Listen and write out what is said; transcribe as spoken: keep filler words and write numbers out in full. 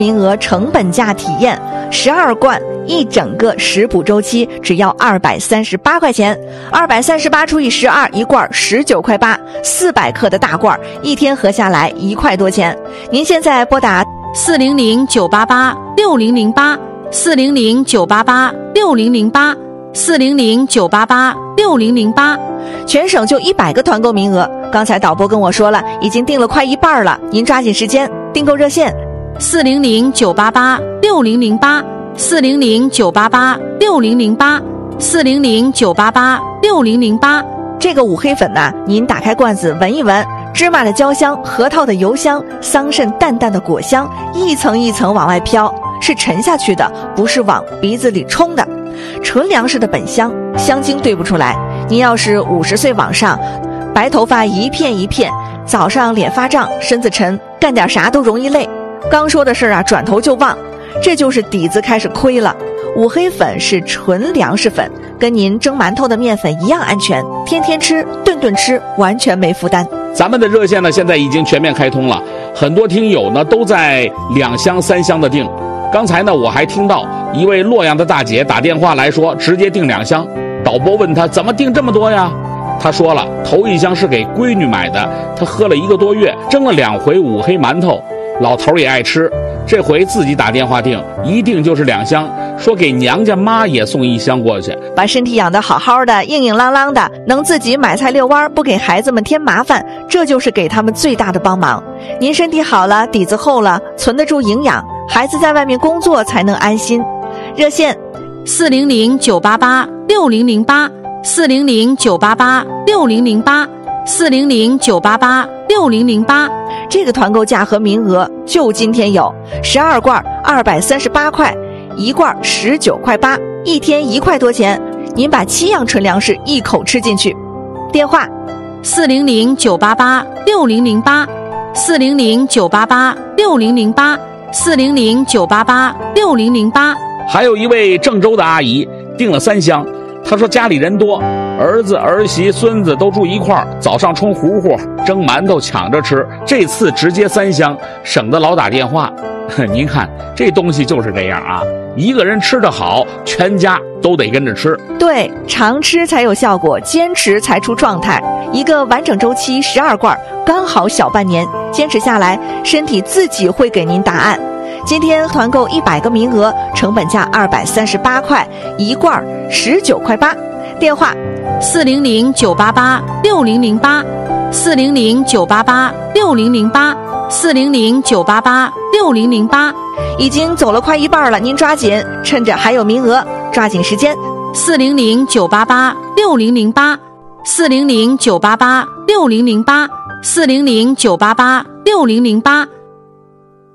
名额成本价体验，十二罐一整个食补周期只要二百三十八块钱，二百三十八除以十二，一罐十九块八，四百克的大罐，一天合下来一块多钱。您现在拨打四零零九八八六零零八四零零九八八六零零八四零零九八八六零零八， 全省就一百个团购名额。刚才导播跟我说了，已经订了快一半了，您抓紧时间。订购热线四零零九八八六零零八四零零九八八六零零八四零零九八八六零零八。 这个五黑粉呢、啊，您打开罐子闻一闻，芝麻的焦香，核桃的油香，桑葚淡淡的果香，一层一层往外飘，是沉下去的，不是往鼻子里冲的。纯粮食的本香，香精兑不出来。您要是五十岁往上，白头发一片一片，早上脸发胀，身子沉，干点啥都容易累。刚说的事儿啊，转头就忘，这就是底子开始亏了。五黑粉是纯粮食粉，跟您蒸馒头的面粉一样安全，天天吃，顿顿吃，完全没负担。 咱们的热线呢，现在已经全面开通了，很多听友呢都在两箱三箱的订。刚才呢，我还听到一位洛阳的大姐打电话来说，直接订两箱。导播问她怎么订这么多呀？她说了，头一箱是给闺女买的，她喝了一个多月，蒸了两回五黑馒头，老头也爱吃，这回自己打电话订，一订就是两箱，说给娘家妈也送一箱过去。 把身体养得好好的，硬硬朗朗的，能自己买菜遛弯，不给孩子们添麻烦，这就是给他们最大的帮忙。您身体好了，底子厚了，存得住营养，孩子在外面工作才能安心。热线四零零九八八六零零八四零零九八八六零零八四零零九八八六零零八。 这个团购价和名额就今天有，十二罐二百三十八块，一罐十九块八，一天一块多钱，您把七样纯粮食一口吃进去。电话四零零九八八六零零八四零零九八八六零零八四零零九八八六零零八。 还有一位郑州的阿姨订了三箱，她说家里人多，儿子儿媳孙子都住一块儿，早上冲糊糊蒸馒头抢着吃，这次直接三箱，省得老打电话。您看这东西就是这样啊，一个人吃得好，全家都得跟着吃。 对，常吃才有效果，坚持才出状态。一个完整周期十二罐，刚好小半年，坚持下来，身体自己会给您答案。今天团购一百个名额，成本价二百三十八块，一罐十九块八。电话四零零九八八六零零八四零零九八八六零零八四零零九八八六零零八。 已经走了快一半了，您抓紧，趁着还有名额，抓紧时间。 四零零九八八六零零八四零零九八八六零零八四零零九八八六零零八。